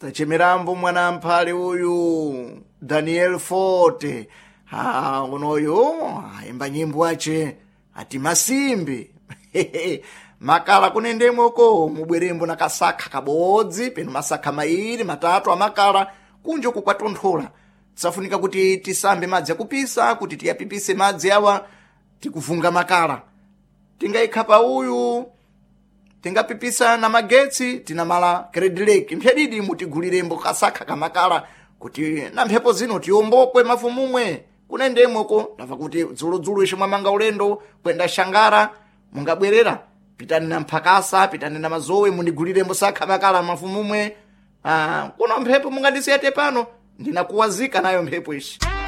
tachemerambo mwana mphale uyu Daniel Forte unoyu imba nyimbo ache ati masimbi makala kunendemoko mubwerembo na kasakha kabodzi penu masakha mairi matatu amakala kunjo kukwatonthola tsafunika kuti tisambe madzi akupisa kuti tiyapipise madzi awa tikuvunga makala tingayikhapa uyu tingapipisa na magetsi tinamala credileki mphyadidi mutigulirembo kasakha kamakala kuti na mphepo zino tiyombokwe mafumumwe kunendemoko ndava kuti dzuludzulu ishe mwamanga ulendo kwenda Shangara mungabwerera pitani na mphakasa pitani na mazowe mundigulirembo sakha makala mafumumwe kuno mphepo mungandisiyate pano ndinakuwazika nayo mphepo ishi.